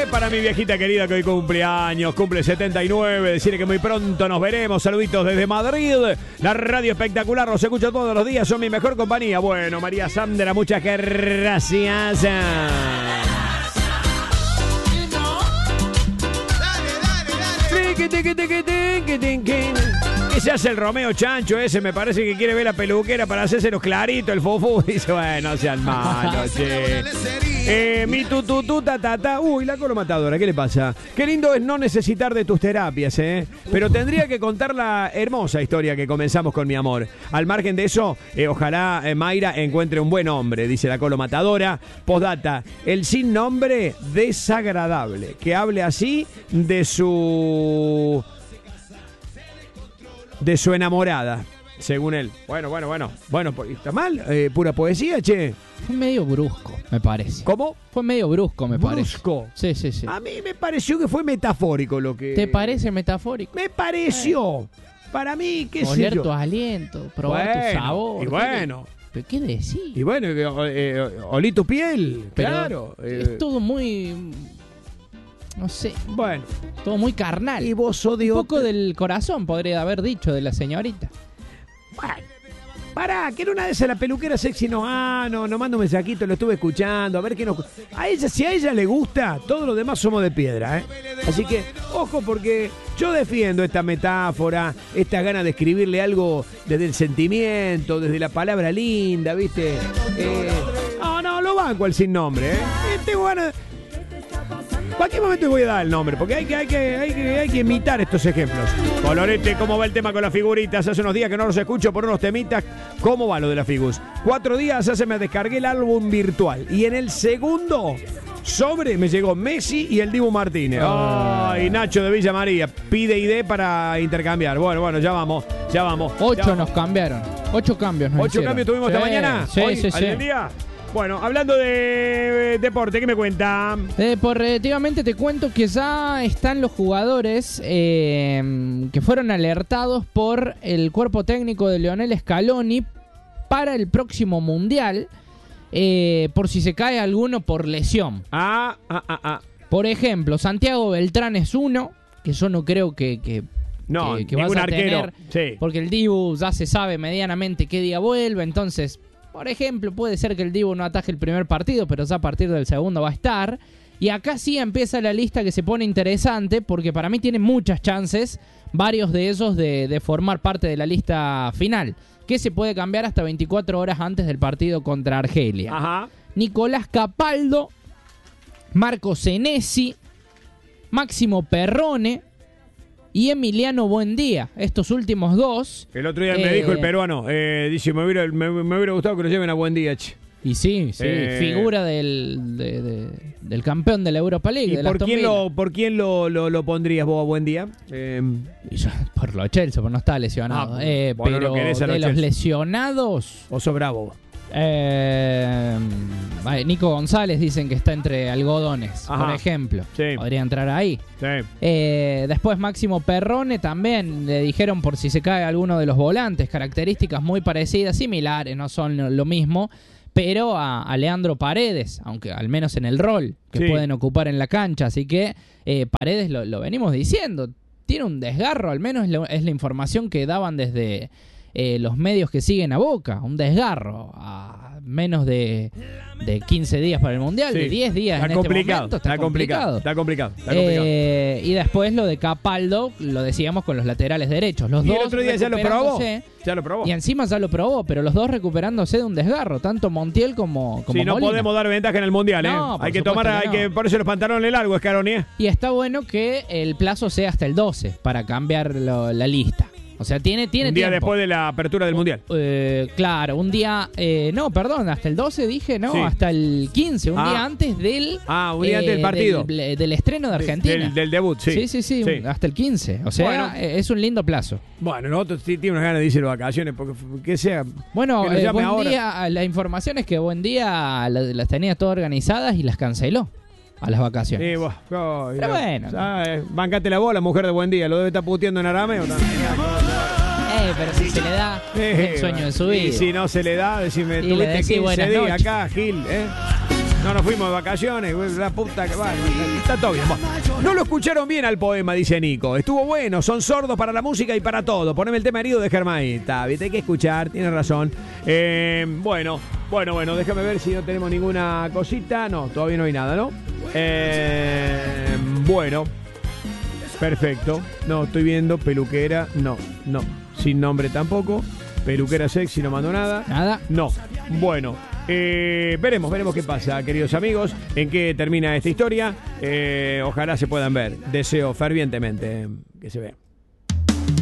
para mi viejita querida que hoy cumpleaños, cumple 79, decirle que muy pronto nos veremos. Saluditos desde Madrid. La radio espectacular, los escucho todos los días, son mi mejor compañía. Bueno, María Sandra, muchas gracias. Ese hace el Romeo Chancho ese, me parece que quiere ver la peluquera para hacerse los claritos, el fofú. Dice, bueno, no sean malos, che. Mi tututú, tatata. Uy, la colomatadora, ¿qué le pasa? Qué lindo es no necesitar de tus terapias, pero tendría que contar la hermosa historia que comenzamos con mi amor. Al margen de eso, ojalá Mayra encuentre un buen hombre, dice la colomatadora. Postdata, el sin nombre desagradable, que hable así de su enamorada, según él. Bueno, ¿está mal? ¿Pura poesía, che? Fue medio brusco, me parece. ¿Cómo? Fue medio brusco, me parece. ¿Brusco? Sí. A mí me pareció que fue metafórico lo que... ¿Te parece metafórico? Me pareció. Para mí, qué sé oler yo. tu aliento, probar tu sabor. Y bueno. ¿Pero qué decís? Y bueno, olí tu piel, pero claro. Es todo muy... No sé. Bueno. Todo muy carnal. Y vos sos de un poco del corazón, podría haber dicho, de la señorita. Bueno. Pará, que era una de esas la peluquera sexy, no manda un mensajito, lo estuve escuchando, a ver qué nos... A ella, si a ella le gusta, todos los demás somos de piedra, Así que, ojo, porque yo defiendo esta metáfora, esta gana de escribirle algo desde el sentimiento, desde la palabra linda, ¿viste? No, lo banco al sin nombre, Tengo ganas... Cualquier momento voy a dar el nombre, porque hay que imitar estos ejemplos. Colorete, ¿cómo va el tema con las figuritas? Hace unos días que no los escucho por unos temitas. ¿Cómo va lo de las figus? 4 días hace me descargué el álbum virtual. Y en el segundo sobre me llegó Messi y el Dibu Martínez. Y Nacho de Villa María pide ID para intercambiar. Bueno, ya vamos. 8 nos cambiaron. 8 cambios nos 8 hicieron. cambios tuvimos esta mañana. Sí. ¿Al día? Bueno, hablando de deporte, ¿qué me cuenta? Deportivamente te cuento que ya están los jugadores que fueron alertados por el cuerpo técnico de Lionel Scaloni para el próximo Mundial, por si se cae alguno por lesión. Por ejemplo, Santiago Beltrán es uno, que yo no creo que vas a arquero, tener, sí. Porque el Dibu ya se sabe medianamente qué día vuelve, entonces... Por ejemplo, puede ser que el Dibu no ataje el primer partido, pero ya a partir del segundo va a estar. Y acá sí empieza la lista que se pone interesante, porque para mí tiene muchas chances, varios de ellos, de formar parte de la lista final, que se puede cambiar hasta 24 horas antes del partido contra Argelia. Ajá. Nicolás Capaldo, Marco Senesi, Máximo Perrone y Emiliano Buendía, estos últimos dos. El otro día me dijo el peruano, dice, me hubiera gustado que lo lleven a Buendía, che. Y sí, figura del campeón de la Europa League. ¿Y por quién lo pondrías vos a Buendía? Por lo Chelsea, porque no está lesionado. Pero no de los lesionados... Oso bravo. Nico González dicen que está entre algodones, por ejemplo. Sí. Podría entrar ahí. Sí. Después Máximo Perrone también le dijeron por si se cae alguno de los volantes. Características muy parecidas, similares, no son lo mismo. Pero a Leandro Paredes, aunque al menos en el rol que pueden ocupar en la cancha. Así que Paredes lo venimos diciendo. Tiene un desgarro, al menos es la información que daban desde... los medios que siguen a Boca, un desgarro a menos de 15 días para el Mundial, de 10 días en este momento. Está complicado. Y después lo de Capaldo, lo decíamos con los laterales derechos. Los dos el otro día ya lo probó. Y encima ya lo probó, pero los dos recuperándose de un desgarro, tanto Montiel como Molina. No podemos dar ventaja en el Mundial, no, hay que ponerse los pantalones largos, Escaroni. Y está bueno que el plazo sea hasta el 12 para cambiar la lista. O sea, tiene un día tiempo. Después de la apertura del Mundial. Claro, un día... hasta el 12 dije, hasta el 15, un día antes del... un día antes del partido. Del estreno de Argentina. Del debut, sí. Sí. Hasta el 15. O sea, es un lindo plazo. Bueno, nosotros sí tenemos unas ganas de irse de vacaciones, porque que sea... Bueno, Buen Día, la información es que Buen Día las tenía todas organizadas y las canceló a las vacaciones. Pero bueno. Bancate la bola, mujer de Buen Día. Lo debe estar puteando en arameo también. Pero si se le da el sueño de su vida. Y si no se le da, decime, tuviste 15 días acá, Gil, No nos fuimos de vacaciones, la puta que va. Está todo bien. No lo escucharon bien al poema, dice Nico. Estuvo bueno, son sordos para la música y para todo. Poneme el tema herido de Germaita. Viste, hay que escuchar, tiene razón. Bueno, déjame ver si no tenemos ninguna cosita. No, todavía no hay nada, ¿no? Bueno, perfecto. No, estoy viendo peluquera. No. Sin nombre tampoco. Peluquera sexy, no mandó nada. Nada. No. Bueno. Veremos qué pasa, queridos amigos, en qué termina esta historia. Ojalá se puedan ver. Deseo fervientemente que se vea.